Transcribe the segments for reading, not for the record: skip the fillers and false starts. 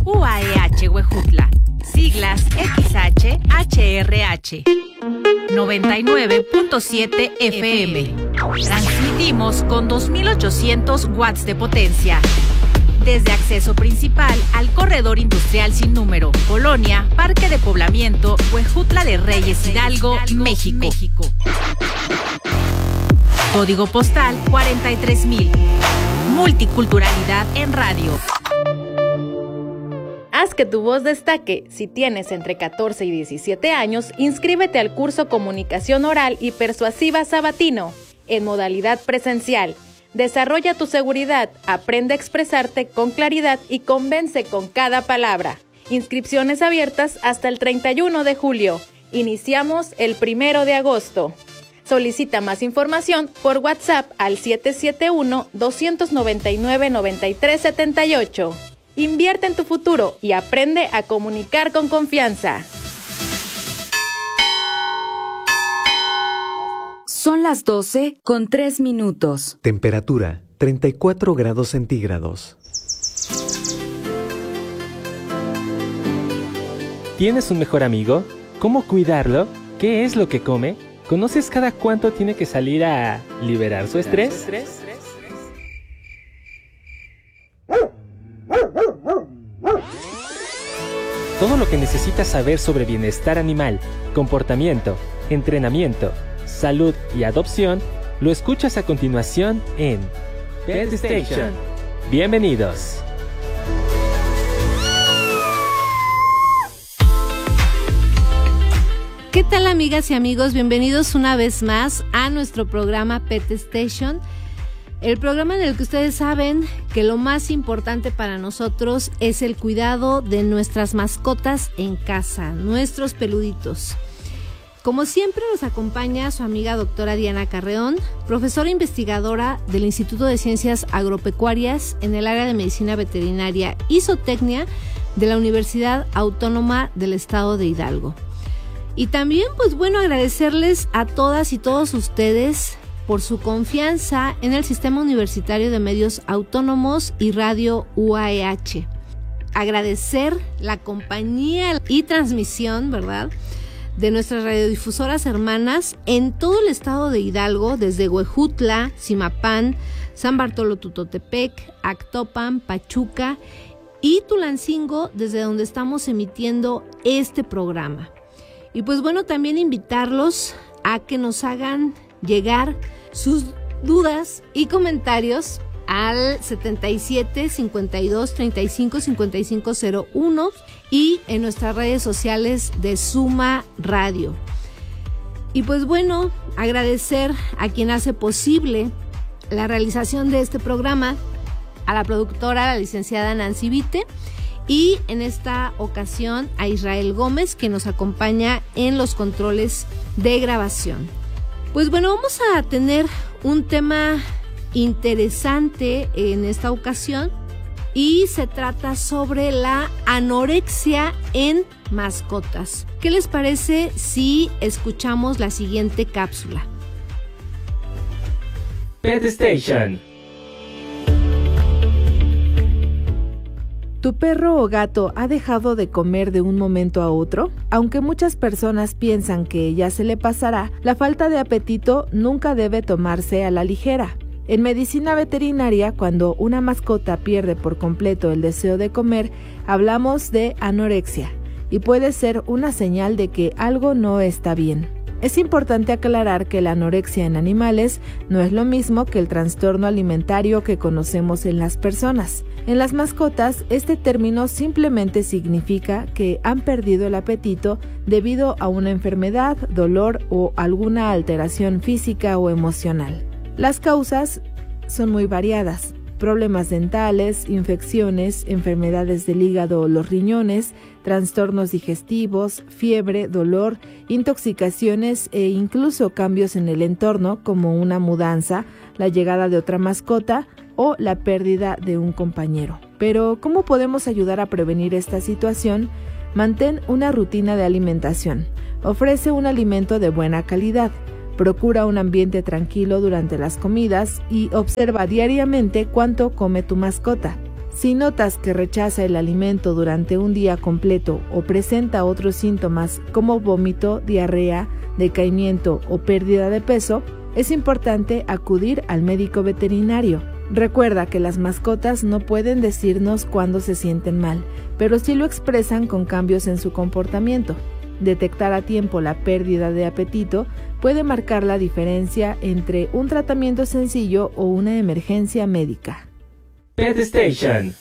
UAEH Huejutla, siglas XHHRH. 99.7 FM. Transmitimos con 2800 watts de potencia. Desde acceso principal al corredor industrial sin número, Colonia, Parque de Poblamiento, Huejutla de Reyes Hidalgo, México. Código postal 43,000. Multiculturalidad en radio. Haz que tu voz destaque. Si tienes entre 14 y 17 años, inscríbete al curso Comunicación Oral y Persuasiva Sabatino, en modalidad presencial. Desarrolla tu seguridad, aprende a expresarte con claridad y convence con cada palabra. Inscripciones abiertas hasta el 31 de julio. Iniciamos el 1 de agosto. Solicita más información por WhatsApp al 771-299-9378. Invierte en tu futuro y aprende a comunicar con confianza. Son las 12:03. Temperatura 34 grados centígrados. ¿Tienes un mejor amigo? ¿Cómo cuidarlo? ¿Qué es lo que come? ¿Conoces cada cuánto tiene que salir a liberar su estrés? Todo lo que necesitas saber sobre bienestar animal, comportamiento, entrenamiento, salud y adopción, lo escuchas a continuación en Pet Station. Bienvenidos. ¿Qué tal, amigas y amigos? Bienvenidos una vez más a nuestro programa Pet Station. El programa en el que ustedes saben que lo más importante para nosotros es el cuidado de nuestras mascotas en casa, nuestros peluditos. Como siempre nos acompaña su amiga doctora Diana Carreón, profesora investigadora del Instituto de Ciencias Agropecuarias en el área de Medicina Veterinaria y Zootecnia de la Universidad Autónoma del Estado de Hidalgo. Y también, agradecerles a todas y todos ustedes por su confianza en el Sistema Universitario de Medios Autónomos y Radio UAEH. Agradecer la compañía y transmisión, ¿verdad?, de nuestras radiodifusoras hermanas en todo el estado de Hidalgo, desde Huejutla, Zimapán, San Bartolo Tutotepec, Actopan, Pachuca y Tulancingo, desde donde estamos emitiendo este programa. Y también invitarlos a que nos hagan llegar sus dudas y comentarios al 77 52 35 55 01 y en nuestras redes sociales de Suma Radio. Y agradecer a quien hace posible la realización de este programa, a la productora, la licenciada Nancy Vite, y en esta ocasión a Israel Gómez, que nos acompaña en los controles de grabación. Vamos a tener un tema interesante en esta ocasión y se trata sobre la anorexia en mascotas. ¿Qué les parece si escuchamos la siguiente cápsula? Pet Station. ¿Tu perro o gato ha dejado de comer de un momento a otro? Aunque muchas personas piensan que ya se le pasará, la falta de apetito nunca debe tomarse a la ligera. En medicina veterinaria, cuando una mascota pierde por completo el deseo de comer, hablamos de anorexia y puede ser una señal de que algo no está bien. Es importante aclarar que la anorexia en animales no es lo mismo que el trastorno alimentario que conocemos en las personas. En las mascotas, este término simplemente significa que han perdido el apetito debido a una enfermedad, dolor o alguna alteración física o emocional. Las causas son muy variadas: problemas dentales, infecciones, enfermedades del hígado o los riñones, trastornos digestivos, fiebre, dolor, intoxicaciones e incluso cambios en el entorno como una mudanza, la llegada de otra mascota o la pérdida de un compañero. Pero, ¿cómo podemos ayudar a prevenir esta situación? Mantén una rutina de alimentación. Ofrece un alimento de buena calidad. Procura un ambiente tranquilo durante las comidas y observa diariamente cuánto come tu mascota. Si notas que rechaza el alimento durante un día completo o presenta otros síntomas como vómito, diarrea, decaimiento o pérdida de peso, es importante acudir al médico veterinario. Recuerda que las mascotas no pueden decirnos cuándo se sienten mal, pero sí lo expresan con cambios en su comportamiento. Detectar a tiempo la pérdida de apetito puede marcar la diferencia entre un tratamiento sencillo o una emergencia médica. Pet Station.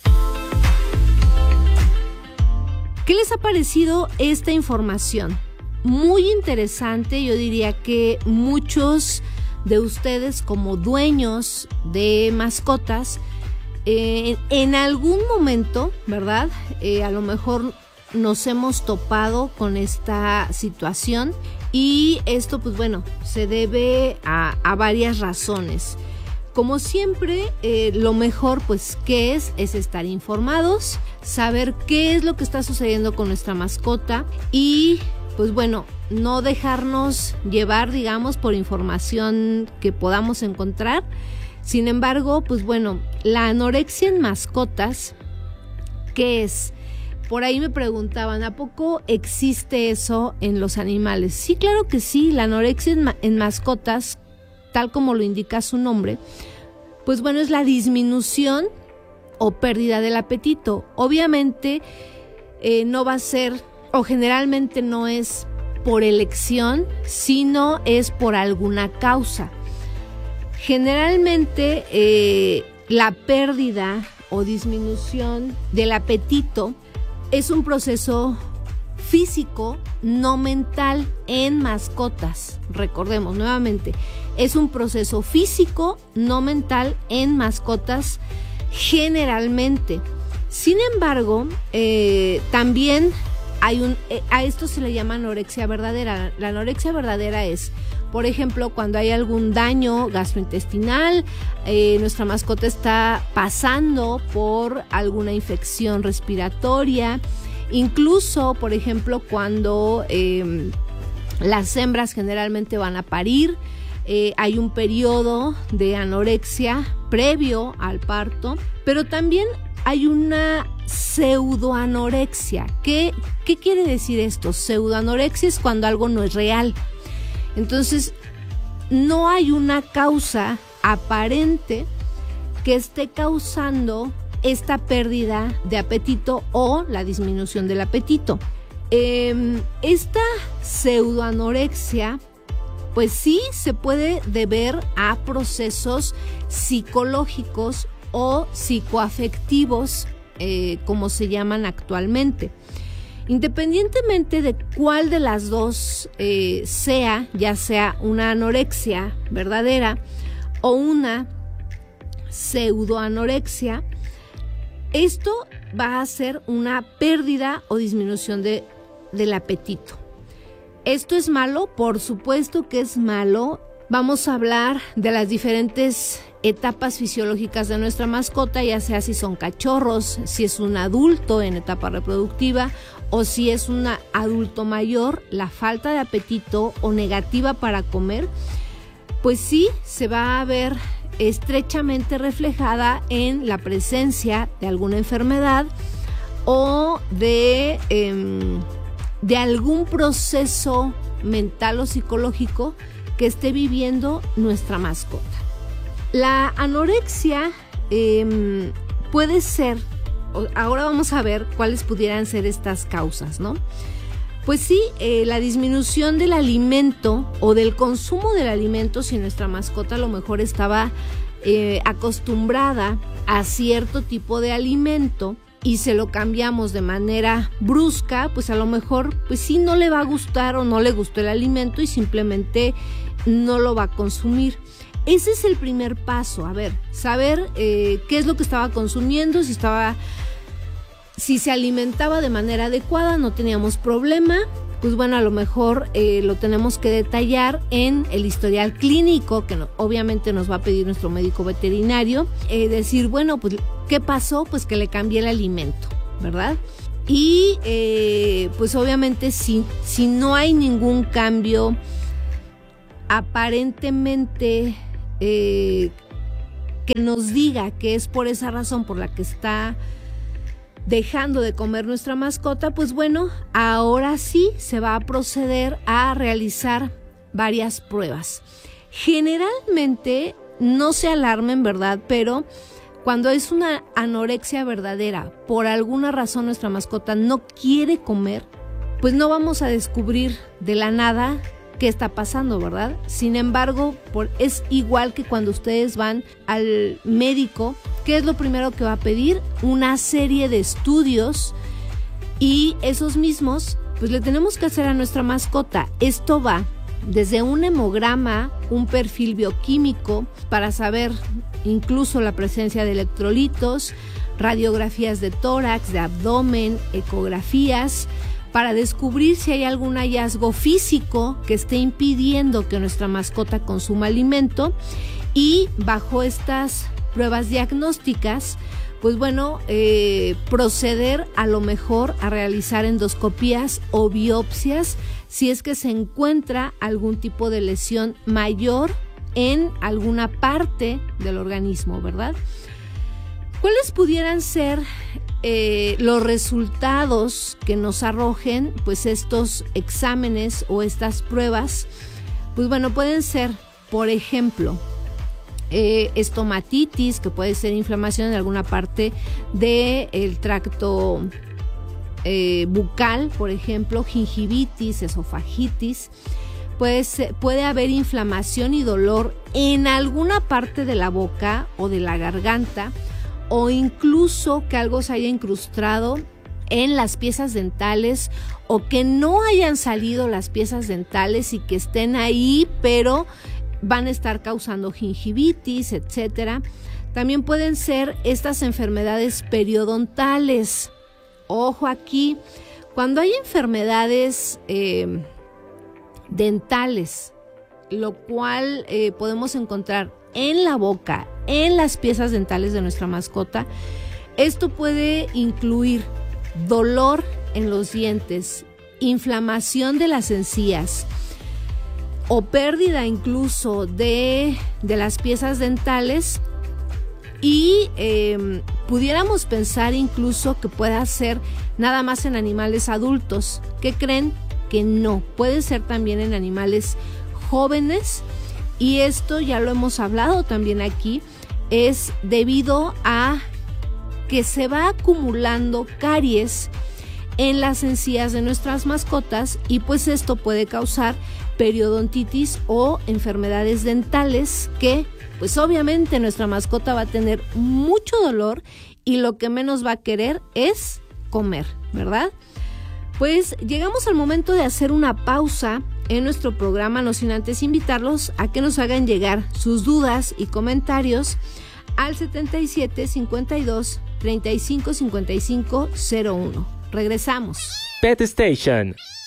¿Qué les ha parecido esta información? Muy interesante, yo diría que muchos de ustedes como dueños de mascotas, en algún momento, ¿verdad? A lo mejor nos hemos topado con esta situación y esto, pues bueno, se debe a varias razones. Como siempre, lo mejor, pues, ¿qué es? Es estar informados, saber qué es lo que está sucediendo con nuestra mascota y, pues bueno, no dejarnos llevar, digamos, por información que podamos encontrar. Sin embargo, pues bueno, la anorexia en mascotas, ¿qué es? Por ahí me preguntaban, ¿a poco existe eso en los animales? Sí, claro que sí, la anorexia en mascotas, tal como lo indica su nombre, pues bueno, es la disminución o pérdida del apetito. Obviamente no va a ser, o generalmente no es por elección, sino es por alguna causa. Generalmente la pérdida o disminución del apetito es un proceso físico, no mental, en mascotas. Recordemos nuevamente, es un proceso físico, no mental, en mascotas generalmente. Sin embargo, también hay a esto se le llama anorexia verdadera. La anorexia verdadera es, por ejemplo, cuando hay algún daño gastrointestinal, nuestra mascota está pasando por alguna infección respiratoria, incluso, por ejemplo, cuando las hembras generalmente van a parir, hay un periodo de anorexia previo al parto, pero también hay una pseudoanorexia. ¿Qué quiere decir esto? Pseudoanorexia es cuando algo no es real. Entonces, no hay una causa aparente que esté causando esta pérdida de apetito o la disminución del apetito. Esta pseudoanorexia, pues sí se puede deber a procesos psicológicos o psicoafectivos, como se llaman actualmente. Independientemente de cuál de las dos sea, ya sea una anorexia verdadera o una pseudoanorexia, esto va a ser una pérdida o disminución del apetito. ¿Esto es malo? Por supuesto que es malo. Vamos a hablar de las diferentes etapas fisiológicas de nuestra mascota, ya sea si son cachorros, si es un adulto en etapa reproductiva o si es un adulto mayor. La falta de apetito o negativa para comer, pues sí se va a ver estrechamente reflejada en la presencia de alguna enfermedad o de algún proceso mental o psicológico que esté viviendo nuestra mascota. La anorexia puede ser, ahora vamos a ver cuáles pudieran ser estas causas, ¿no? Pues sí, la disminución del alimento o del consumo del alimento, si nuestra mascota a lo mejor estaba acostumbrada a cierto tipo de alimento y se lo cambiamos de manera brusca, pues a lo mejor pues sí no le va a gustar o no le gustó el alimento y simplemente no lo va a consumir. Ese es el primer paso, a ver, saber qué es lo que estaba consumiendo, si se alimentaba de manera adecuada, no teníamos problema. Pues bueno, a lo mejor lo tenemos que detallar en el historial clínico que obviamente nos va a pedir nuestro médico veterinario, decir, bueno, pues ¿qué pasó? Pues que le cambié el alimento, ¿verdad? Y pues obviamente si no hay ningún cambio aparentemente que nos diga que es por esa razón por la que está dejando de comer nuestra mascota, pues bueno, ahora sí se va a proceder a realizar varias pruebas. Generalmente, no se alarmen, ¿verdad? Pero cuando es una anorexia verdadera, por alguna razón nuestra mascota no quiere comer, pues no vamos a descubrir de la nada qué está pasando, ¿verdad? Sin embargo, es igual que cuando ustedes van al médico, ¿qué es lo primero que va a pedir? Una serie de estudios, y esos mismos pues le tenemos que hacer a nuestra mascota. Esto va desde un hemograma, un perfil bioquímico para saber incluso la presencia de electrolitos, radiografías de tórax, de abdomen, ecografías, para descubrir si hay algún hallazgo físico que esté impidiendo que nuestra mascota consuma alimento, y bajo estas pruebas diagnósticas, pues bueno, proceder a lo mejor a realizar endoscopías o biopsias si es que se encuentra algún tipo de lesión mayor en alguna parte del organismo, ¿verdad? ¿Cuáles pudieran ser los resultados que nos arrojen pues estos exámenes o estas pruebas? Pues bueno, pueden ser, por ejemplo, estomatitis, que puede ser inflamación en alguna parte del tracto bucal, por ejemplo, gingivitis, esofagitis. Puede haber inflamación y dolor en alguna parte de la boca o de la garganta, o incluso que algo se haya incrustado en las piezas dentales, o que no hayan salido las piezas dentales y que estén ahí, pero van a estar causando gingivitis, etcétera. También pueden ser estas enfermedades periodontales. Ojo aquí, cuando hay enfermedades dentales, lo cual podemos encontrar en la boca, en las piezas dentales de nuestra mascota, esto puede incluir dolor en los dientes, inflamación de las encías, o pérdida incluso de las piezas dentales, y pudiéramos pensar incluso que pueda ser nada más en animales adultos. ¿Qué creen? Que no, puede ser también en animales jóvenes, y esto ya lo hemos hablado también aquí, es debido a que se va acumulando caries en las encías de nuestras mascotas, y pues esto puede causar periodontitis o enfermedades dentales que pues obviamente nuestra mascota va a tener mucho dolor, y lo que menos va a querer es comer, ¿verdad? Pues llegamos al momento de hacer una pausa en nuestro programa, no sin antes invitarlos a que nos hagan llegar sus dudas y comentarios al 77 52 35 55 01. Regresamos. Pet Station.